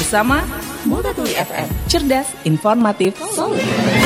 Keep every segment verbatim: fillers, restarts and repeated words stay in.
bersama Multatuli F M. Cerdas, informatif, solid.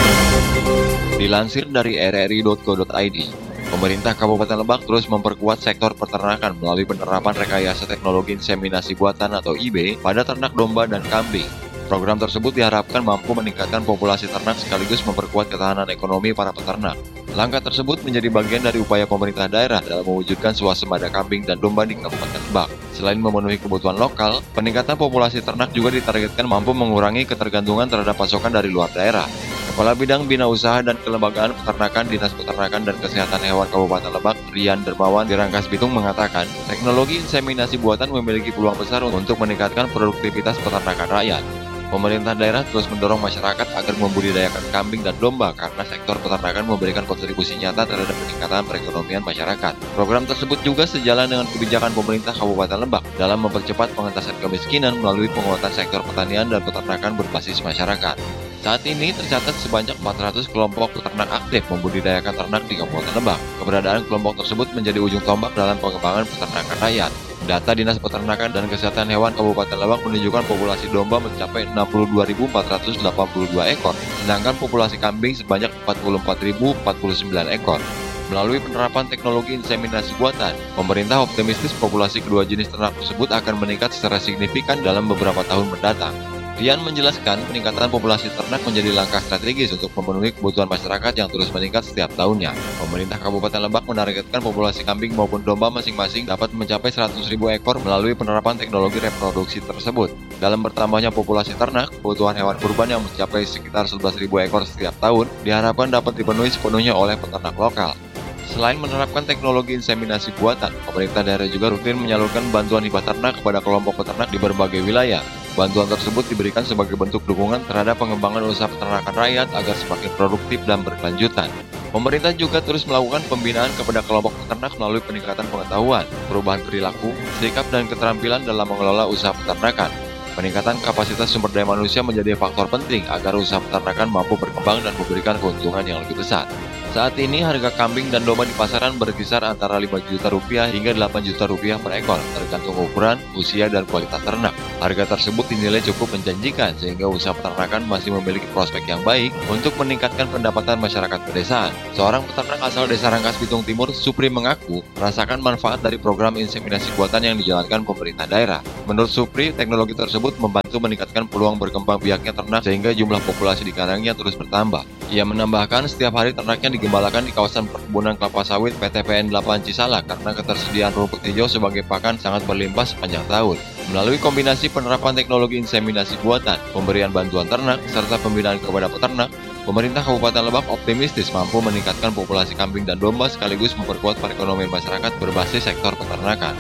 Dilansir dari r r i dot co dot i d, pemerintah Kabupaten Lebak terus memperkuat sektor peternakan melalui penerapan rekayasa teknologi inseminasi buatan atau I B pada ternak domba dan kambing. Program tersebut diharapkan mampu meningkatkan populasi ternak sekaligus memperkuat ketahanan ekonomi para peternak. Langkah tersebut menjadi bagian dari upaya pemerintah daerah dalam mewujudkan swasembada kambing dan domba di Kabupaten Lebak. Selain memenuhi kebutuhan lokal, peningkatan populasi ternak juga ditargetkan mampu mengurangi ketergantungan terhadap pasokan dari luar daerah. Kepala Bidang Bina Usaha dan Kelembagaan Peternakan Dinas Peternakan dan Kesehatan Hewan Kabupaten Lebak, Rian Dermawan di Rangkas Bitung mengatakan, teknologi inseminasi buatan memiliki peluang besar untuk meningkatkan produktivitas peternakan rakyat. Pemerintah daerah terus mendorong masyarakat agar membudidayakan kambing dan domba karena sektor peternakan memberikan kontribusi nyata terhadap peningkatan perekonomian masyarakat. Program tersebut juga sejalan dengan kebijakan pemerintah Kabupaten Lebak dalam mempercepat pengentasan kemiskinan melalui penguatan sektor pertanian dan peternakan berbasis masyarakat. Saat ini tercatat sebanyak empat ratus kelompok peternak aktif membudidayakan ternak di Kabupaten Lebak. Keberadaan kelompok tersebut menjadi ujung tombak dalam pengembangan peternakan rakyat. Data Dinas Peternakan dan Kesehatan Hewan Kabupaten Lebak menunjukkan populasi domba mencapai enam puluh dua ribu empat ratus delapan puluh dua ekor, sedangkan populasi kambing sebanyak empat puluh empat ribu empat puluh sembilan ekor. Melalui penerapan teknologi inseminasi buatan, pemerintah optimistis populasi kedua jenis ternak tersebut akan meningkat secara signifikan dalam beberapa tahun mendatang. Rian menjelaskan peningkatan populasi ternak menjadi langkah strategis untuk memenuhi kebutuhan masyarakat yang terus meningkat setiap tahunnya. Pemerintah Kabupaten Lebak menargetkan populasi kambing maupun domba masing-masing dapat mencapai seratus ribu ekor melalui penerapan teknologi reproduksi tersebut. Dalam bertambahnya populasi ternak, kebutuhan hewan kurban yang mencapai sekitar sebelas ribu ekor setiap tahun diharapkan dapat dipenuhi sepenuhnya oleh peternak lokal. Selain menerapkan teknologi inseminasi buatan, pemerintah daerah juga rutin menyalurkan bantuan hibah ternak kepada kelompok peternak di berbagai wilayah. Bantuan tersebut diberikan sebagai bentuk dukungan terhadap pengembangan usaha peternakan rakyat agar semakin produktif dan berkelanjutan. Pemerintah juga terus melakukan pembinaan kepada kelompok peternak melalui peningkatan pengetahuan, perubahan perilaku, sikap dan keterampilan dalam mengelola usaha peternakan. Peningkatan kapasitas sumber daya manusia menjadi faktor penting agar usaha peternakan mampu berkembang dan memberikan keuntungan yang lebih besar. Saat ini harga kambing dan domba di pasaran berkisar antara lima juta rupiah hingga delapan juta rupiah per ekor, tergantung ukuran, usia, dan kualitas ternak. Harga tersebut dinilai cukup menjanjikan sehingga usaha peternakan masih memiliki prospek yang baik untuk meningkatkan pendapatan masyarakat pedesaan. Seorang peternak asal Desa Rangkas Bitung Timur, Supri, mengaku merasakan manfaat dari program inseminasi buatan yang dijalankan pemerintah daerah. Menurut Supri, teknologi tersebut membantu meningkatkan peluang berkembang biaknya ternak sehingga jumlah populasi di kandangnya terus bertambah. Ia menambahkan setiap hari ternaknya digembalakan di kawasan perkebunan kelapa sawit P T P N delapan Cisalak karena ketersediaan rumput hijau sebagai pakan sangat berlimpah sepanjang tahun. Melalui kombinasi penerapan teknologi inseminasi buatan, pemberian bantuan ternak, serta pembinaan kepada peternak, pemerintah Kabupaten Lebak optimistis mampu meningkatkan populasi kambing dan domba sekaligus memperkuat perekonomian masyarakat berbasis sektor peternakan.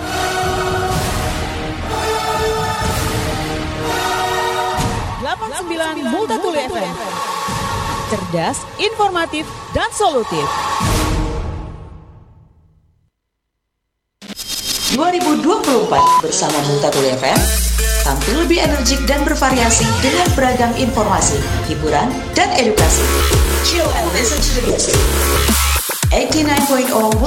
delapan puluh sembilan Multatuli F M. Cerdas, informatif, dan solutif. dua ribu dua puluh empat bersama Multatuli F M, tampil lebih energik dan bervariasi dengan beragam informasi, hiburan, dan edukasi. Chill and listen to the music. delapan puluh sembilan titik nol